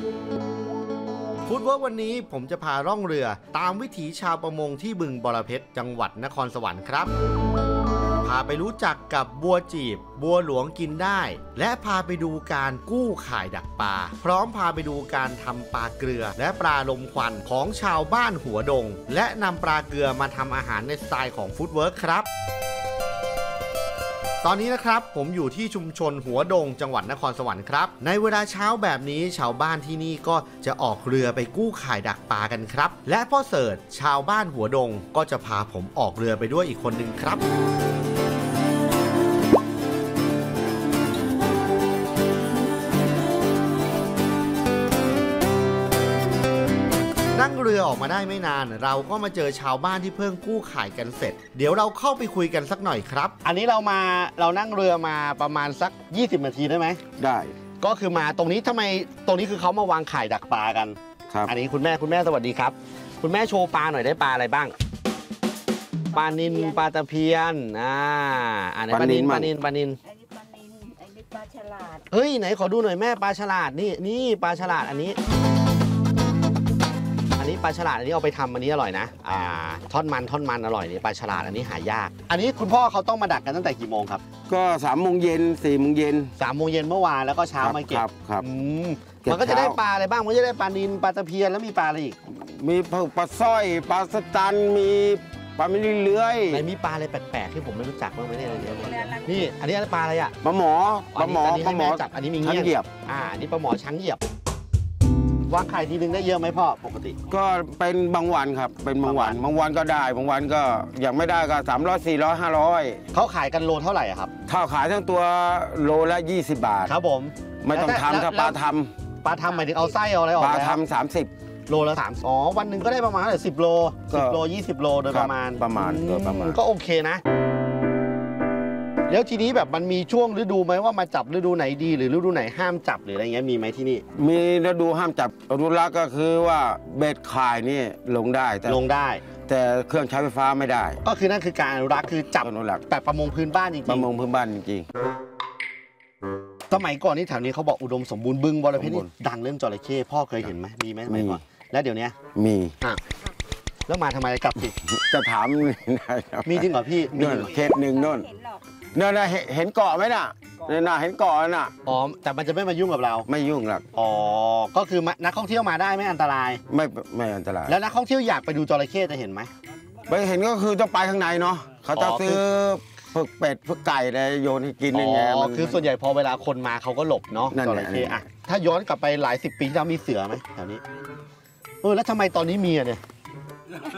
ฟู้ดเวิร์กวันนี้ผมจะพาร่องเรือตามวิถีชาวประมงที่บึงบรเพชรจังหวัดนครสวรรค์ครับพาไปรู้จักกับบัวจีบบัวหลวงกินได้ และพาไปดูการกู้ข่ายดักปลาพร้อมพาไปดูการทำปลาเกลือและปลาลมควันของชาวบ้านหัวดงและนำปลาเกลือมาทำอาหารในสไตล์ของฟู้ดเวิร์กครับตอนนี้นะครับผมอยู่ที่ชุมชนหัวดงจังหวัดนครสวรรค์ครับในเวลาเช้าแบบนี้ชาวบ้านที่นี่ก็จะออกเรือไปกู้ข่ายดักปลากันครับและพ่อเสิร์ชชาวบ้านหัวดงก็จะพาผมออกเรือไปด้วยอีกคนหนึ่งครับนั่งเรือออกมาได้ไม่นานเราก็มาเจอชาวบ้านที่เพิ่งกู้ข่ายกันเสร็จเดี๋ยวเราเข้าไปคุยกันสักหน่อยครับอันนี้เรานั่งเรือมาประมาณสัก20นาทีได้ไหมได้ก็คือมาตรงนี้ทำไมตรงนี้คือเขามาวางข่ายดักปลากันครับอันนี้คุณแม่สวัสดีครับคุณแม่โชว์ปลาหน่อยได้ปลาอะไรบ้างปลานิลปลาตะเพียนอันนี้ปลานิลอันนี้ปลาฉลาดเฮ้ยไหนขอดูหน่อยแม่ปลาฉลาดนี่ปลาฉลาดอันนี้ปลาฉลาดอันนี้เอาไปทำอันนี้อร่อยนะทอดมันอร่อยนี่ปลาฉลาดอันนี้หายากอันนี้คุณพ่อเขาต้องมาดักกันตั้งแต่กี่โมงครับก็3 โมงเย็น4 โมงเย็น 3 โมงเย็นเมื่อวานแล้วก็เช้ามาเก็บครับมันก็จะได้ปลาอะไรบ้างมันจะได้ปลานิลปลาตะเพียนแล้วมีปลาอะไรอีกมีปลาสร้อยปลาสตันมีปลาไม่เลื้อยไหนมีปลาอะไรแปลกๆที่ผมไม่รู้จักบ้างไหมเนี่ยนี่อันนี้ปลาอะไรปลาหมอจับอันนี้มีเงี้ยเหยียบอันนี้ปลาหมอช้างเหยียบวางไข่ทีนึงได้เยอะไหมพ่อปกติก็เป็นบางวันครับเป็นบางวันก็ได้บางวันก็อย่างไม่ได้ก็300 400 500 เขาขายกันโลเท่าไหร่ครับถ้าขายทั้งตัวโลละ20 บาทครับผมไม่ต้องทำถ้าปลาทำหมายถึงเอาไส้เอาอะไรออกปลาทำ30 โลละ3วันหนึ่งก็ได้ประมาณ10 โล10 โล20 โลโดยประมาณก็โอเคนะแล้วทีนี้แบบมันมีช่วงฤดูไหมว่ามาจับฤดูไหนดีหรือฤดูไหนห้ามจับหรืออะไรเงี้ยมีไหมที่นี่มีฤดูห้ามจับฤดูละก็คือว่าเบ็ดข่ายนี่ลงได้แต่เครื่องใช้ไฟฟ้าไม่ได้ก็คือนั่นคือการอนุรักษ์คือจับแต่ประมงพื้นบ้านจริงๆประมงพื้นบ้านจริงสมัยก่อนนี่แถวนี้เขาบอกอุดมสมบูรณ์บึงบรเพชรนี่ดังเรื่องจระเข้พ่อเคยเห็นไหมมีไหมสมัยก่อนแล้วเดี๋ยวนี้มีแล้วมาทำไมกลับสิจะถามมีจริงเหรอพี่มีเขตหนึ่งโน่นน่ะเห็นเกาะไหมน่ะน่ะเห็นเกาะน่ะแต่มันจะไม่มายุ่งกับเราไม่ยุ่งหรอกก็คือนักท่องเที่ยวมาได้ไม่อันตรายไม่อันตรายแล้วนักท่องเที่ยวอยากไปดูจระเข้จะเห็นไหมไปเห็นก็คือต้องไปข้างในเนาะเขาจะซื้อฝึกเป็ดฝึกไก่เลยโยนให้กินอย่างเงี้ยคือส่วนใหญ่พอเวลาคนมาเขาก็หลบเนาะจระเข้ถ้าย้อนกลับไปหลาย10 ปีที่แล้วมีเสือไหมแถวนี้แล้วทำไมตอนนี้มีเนี่ย